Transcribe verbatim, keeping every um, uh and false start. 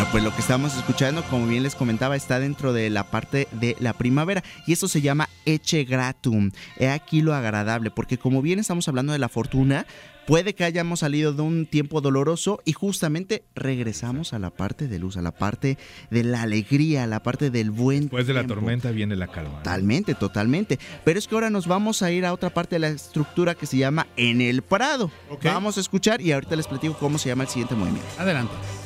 pues lo que estamos escuchando, como bien les comentaba, está dentro de la parte de la primavera y eso se llama Ecce Gratum. He aquí lo agradable, porque como bien estamos hablando de la fortuna, puede que hayamos salido de un tiempo doloroso y justamente regresamos a la parte de luz, a la parte de la alegría, a la parte del buen Después de la tiempo. tormenta viene la calma, ¿no? Totalmente, totalmente. Pero es que ahora nos vamos a ir a otra parte de la estructura que se llama En el Prado. Ok. Vamos a escuchar y ahorita les platico cómo se llama el siguiente movimiento. Adelante.